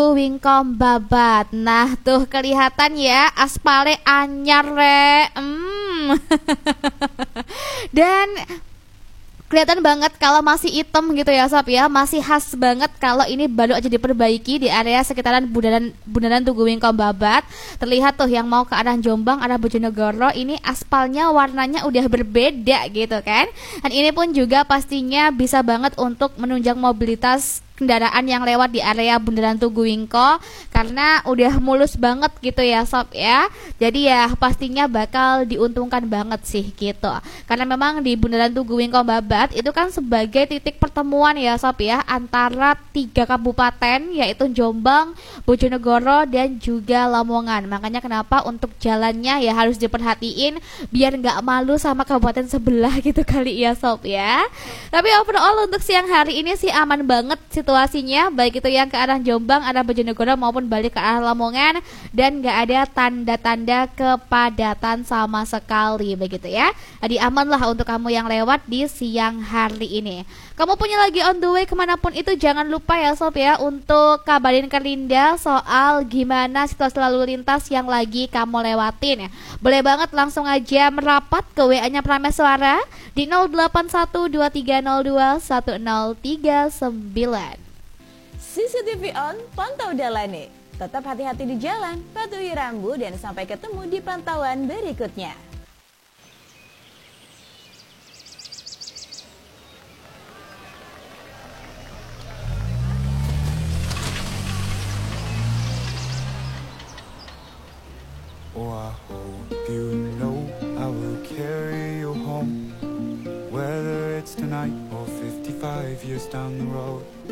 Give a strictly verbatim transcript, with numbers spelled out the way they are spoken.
Wingkom babat. Nah tuh kelihatan ya aspalnya anyar re. Hmm. Dan kelihatan banget kalau masih hitam gitu ya sob ya, masih khas banget kalau ini baru aja diperbaiki di area sekitaran Bundaran Bundaran Tugu Wingkom Babat. Terlihat tuh yang mau ke arah Jombang, arah Bojonegoro, ini aspalnya warnanya udah berbeda gitu kan. Dan ini pun juga pastinya bisa banget untuk menunjang mobilitas kendaraan yang lewat di area Bundaran Tugu Wingko karena udah mulus banget gitu ya sob ya. Jadi ya pastinya bakal diuntungkan banget sih gitu. Karena memang di Bundaran Tugu Wingko Babat itu kan sebagai titik pertemuan ya sob ya antara tiga kabupaten yaitu Jombang, Bojonegoro dan juga Lamongan. Makanya kenapa untuk jalannya ya harus diperhatiin biar nggak malu sama kabupaten sebelah gitu kali ya sob ya. Tapi overall untuk siang hari ini sih aman banget situasinya, baik itu yang ke arah Jombang, arah Bojonegoro maupun balik ke arah Lamongan, dan nggak ada tanda-tanda kepadatan sama sekali begitu ya. Jadi aman lah untuk kamu yang lewat di siang hari ini. Kamu punya lagi on the way kemanapun itu, jangan lupa ya sob ya untuk kabarin ke Linda soal gimana situasi lalu lintas yang lagi kamu lewatin ya. Boleh banget langsung aja merapat ke W A-nya Prameswara di nol delapan satu dua tiga nol dua satu nol tiga sembilan. C C T V on, pantau dalane. Tetap hati-hati di jalan, patuhi rambu dan sampai ketemu di pantauan berikutnya. Oh, I hope you know I will carry you home, whether it's tonight or fifty-five years down the road.